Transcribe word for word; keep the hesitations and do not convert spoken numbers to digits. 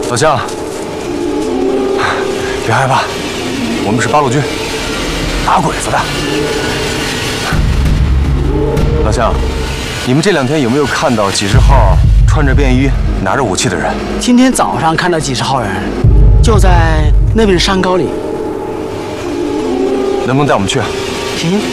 老乡，别害怕，我们是八路军，打鬼子的。老乡，你们这两天有没有看到几十号穿着便衣、拿着武器的人？ 今天早上看到几十号人，就在那边山沟里。 能不能带我们去？ 行。